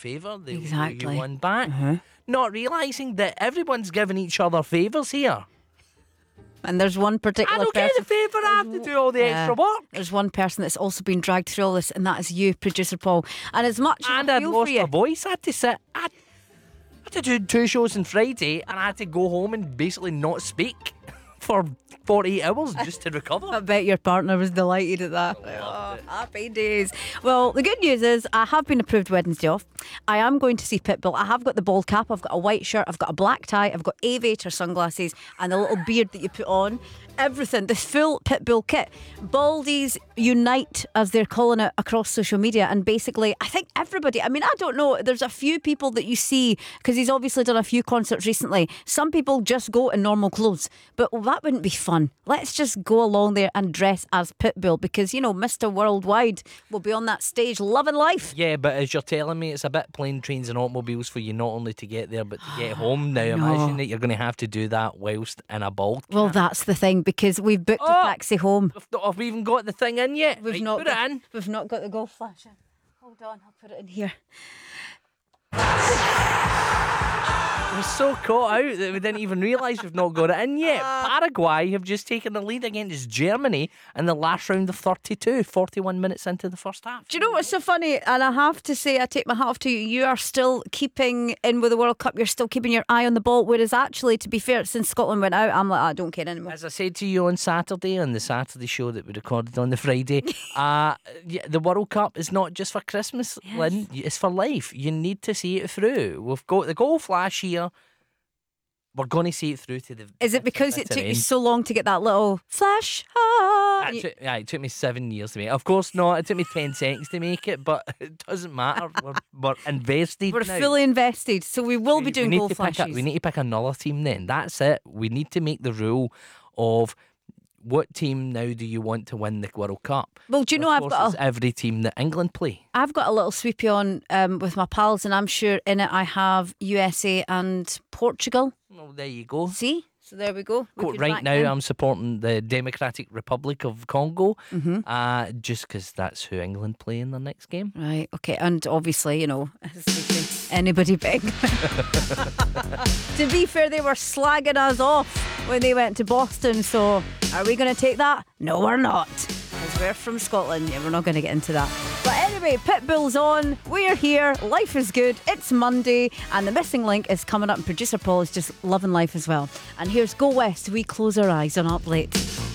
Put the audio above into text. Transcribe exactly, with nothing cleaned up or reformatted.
favour, they Exactly. you one back. Uh-huh. Not realising that everyone's giving each other favours here. And there's one particular I don't person. get the favour, I have to do all the Yeah. extra work. There's one person that's also been dragged through all this, and that is you, producer Paul. And as much as And I I'd feel for lost you, my voice. I had to sit. I had, I had to do two shows on Friday, and I had to go home and basically not speak for forty-eight hours just to recover. I bet your partner was delighted at that. Oh, happy days. Well, the good news is I have been approved Wednesday off. I am going to see Pitbull. I have got the bald cap, I've got a white shirt, I've got a black tie, I've got aviator sunglasses, and the little beard that you put on. Everything, the full Pitbull kit. Baldies unite, as they're calling it across social media, and basically I think everybody, I mean, I don't know, there's a few people that you see, because he's obviously done a few concerts recently. Some people just go in normal clothes, but well, that wouldn't be fun. Let's just go along there and dress as Pitbull, because, you know, Mister Worldwide will be on that stage loving life. Yeah, but as you're telling me, it's a bit plane, trains and automobiles for you not only to get there but to get home. Now imagine that you're going to have to do that whilst in a bald cap. Well, that's the thing, because we've booked Oh! a taxi home. We've not, have we even got the thing in yet? We've Right, not put got, it in. We've not got the golf flash in. Hold on, I'll put it in here. We're so caught out that we didn't even realise we've not got it in yet. Paraguay have just taken the lead against Germany in the last round of thirty-two, forty-one minutes into the first half. Do you know what's so funny? And I have to say, I take my hat off to you. You are still keeping in with the World Cup. You're still keeping your eye on the ball. Whereas actually, to be fair, since Scotland went out, I'm like, I don't care anymore. As I said to you on Saturday, on the Saturday show that we recorded on the Friday, uh, yeah, the World Cup is not just for Christmas, Yes. Lynn. It's for life. You need to see it through. We've got the goal flash here. We're going to see it through to the. Is it because it bitter took you end. so long to get that little flash? Ah, That You- took, yeah, it took me seven years to make it. Of course not. It took me ten seconds to make it, but it doesn't matter. We're, we're invested We're now. fully invested, so we will we, be doing we need goal to pick a, flashes. We need to pick another team then. That's it. We need to make the rule of what team now do you want to win the World Cup? Well, do you And know of I've course got it's a, every team that England play. I've got a little sweepy on um, with my pals, and I'm sure in it I have U S A and Portugal. Well, there you go. See? So there we go. We Co- could Right back now, them. I'm supporting the Democratic Republic of Congo, Mm-hmm. uh, just because that's who England play in their next game. Right, okay, and obviously, you know, as they say, anybody big. To be fair, they were slagging us off when they went to Boston, so are we going to take that? No, we're not. Because we're from Scotland, yeah, we're not going to get into that. But anyway, Pitbull's on, we're here, life is good, it's Monday, and the missing link is coming up, and producer Paul is just loving life as well. And here's Go West, we close our eyes on Up Late.